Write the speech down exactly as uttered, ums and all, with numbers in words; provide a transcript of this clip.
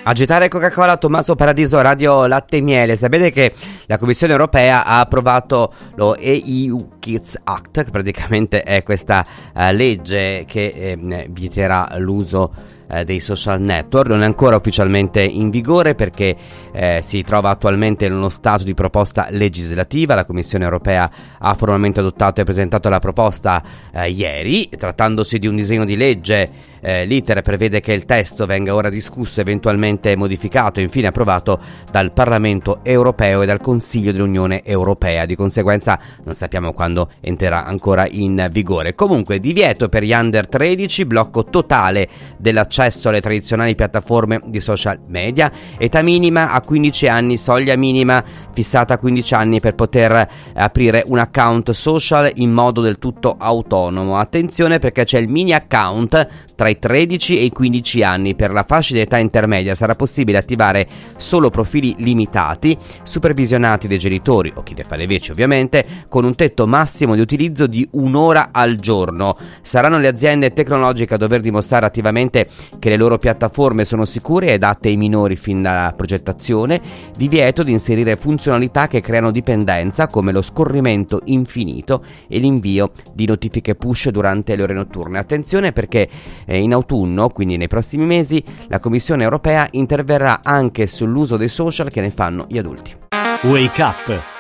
Agitare Coca-Cola, Tommaso Paradiso, Radio Latte e Miele. Sapete che la Commissione Europea ha approvato lo E U Kids Act, che praticamente è questa uh, legge che eh, vieterà l'uso eh, dei social network. Non è ancora ufficialmente in vigore perché eh, si trova attualmente in uno stato di proposta legislativa. La Commissione Europea ha formalmente adottato e presentato la proposta eh, ieri. Trattandosi di un disegno di legge, Eh, l'iter prevede che il testo venga ora discusso, eventualmente modificato e infine approvato dal Parlamento europeo e dal Consiglio dell'Unione Europea. Di conseguenza non sappiamo quando entrerà ancora in vigore. Comunque, divieto per gli under tredici, blocco totale dell'accesso alle tradizionali piattaforme di social media, età minima a quindici anni, soglia minima fissata a quindici anni per poter aprire un account social in modo del tutto autonomo. Attenzione, perché c'è il mini account tra i tredici e i quindici anni. Per la fascia di età intermedia sarà possibile attivare solo profili limitati, supervisionati dai genitori o chi ne fa le veci ovviamente, con un tetto massimo di utilizzo di un'ora al giorno. Saranno le aziende tecnologiche a dover dimostrare attivamente che le loro piattaforme sono sicure e adatte ai minori fin dalla progettazione. Divieto di inserire funzionalità che creano dipendenza, come lo scorrimento infinito e l'invio di notifiche push durante le ore notturne. Attenzione, perché eh, in autunno, quindi nei prossimi mesi, la Commissione Europea interverrà anche sull'uso dei social che ne fanno gli adulti. Wake Up